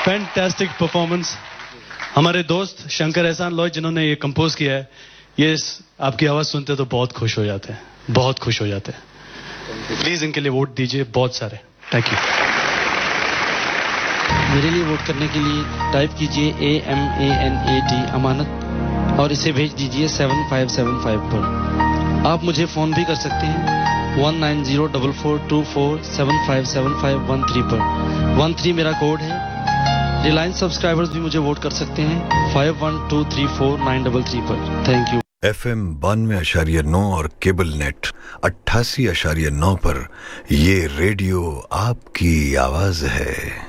Fantastic performance. हमारे दोस्त शंकर एहसान लॉय जिन्होंने ये कंपोज किया है, ये आपकी आवाज सुनते तो बहुत खुश हो जाते हैं, बहुत खुश हो जाते हैं। प्लीज इनके लिए वोट दीजिए, बहुत सारे। Thank you. मेरे लिए वोट करने के लिए टाइप कीजिए AMANAT अमानत और इसे भेज दीजिए 7575 पर। आप मुझे फोन भी कर सकते हैं 19044424757513 पर। 13 मेरा कोड है। रिलायंस सब्सक्राइबर्स भी मुझे वोट कर सकते हैं 51234933 पर। Thank you. FM 92.9 और केबल नेट 88.9 पर ये रेडियो आपकी आवाज है।